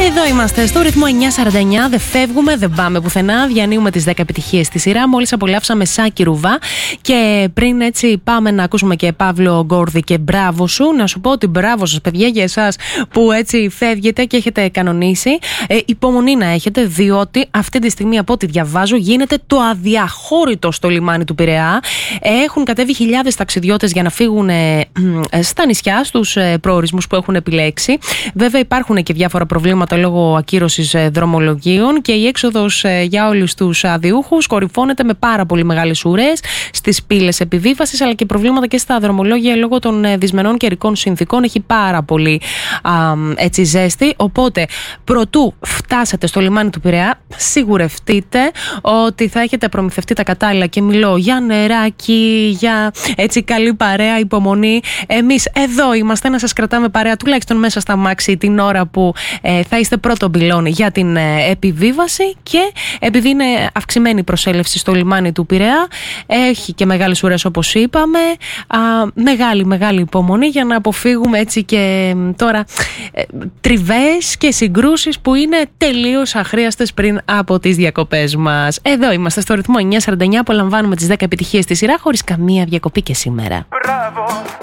Εδώ είμαστε στο ρυθμό 949, δεν φεύγουμε, δεν πάμε πουθενά. Διανύουμε τις 10 επιτυχίες στη σειρά. Μόλις απολαύσαμε Σάκη Ρουβά. Και πριν έτσι πάμε να ακούσουμε και Παύλο Γκόρδη και μπράβο σου. Να σου πω ότι μπράβο σας, παιδιά, για εσάς που έτσι φεύγετε και έχετε κανονίσει. Υπομονή να έχετε, διότι αυτή τη στιγμή, από ό,τι διαβάζω, γίνεται το αδιαχώρητο στο λιμάνι του Πειραιά. Έχουν κατέβει χιλιάδες ταξιδιώτες για να φύγουν στα νησιά, στους προορισμούς που έχουν επιλέξει. Βέβαια, υπάρχουν και διάφορα προβλήματα λόγω ακύρωσης δρομολογίων και η έξοδος για όλους τους αδιούχους κορυφώνεται με πάρα πολύ μεγάλες ουρές στις πύλες επιβίβασης, αλλά και προβλήματα και στα δρομολόγια λόγω των δυσμενών καιρικών συνθήκων. Έχει πάρα πολύ έτσι ζέστη. Οπότε, προτού φτάσετε στο λιμάνι του Πειραιά, σιγουρευτείτε ότι θα έχετε προμηθευτεί τα κατάλληλα, και μιλώ για νεράκι, για έτσι καλή παρέα, υπομονή. Εμείς εδώ είμαστε να σας κρατάμε παρέα, τουλάχιστον μέσα στα μάξι, την ώρα που θα είστε πρώτο πυλώνι για την επιβίβαση. Και επειδή είναι αυξημένη η προσέλευση στο λιμάνι του Πειραιά, έχει και μεγάλες ουρές όπως είπαμε, μεγάλη υπομονή για να αποφύγουμε έτσι και τώρα τριβές και συγκρούσεις που είναι τελείως αχρίαστες πριν από τις διακοπές μας. Εδώ είμαστε στο ρυθμό 949, απολαμβάνουμε τις 10 επιτυχίες στη σειρά χωρίς καμία διακοπή και σήμερα.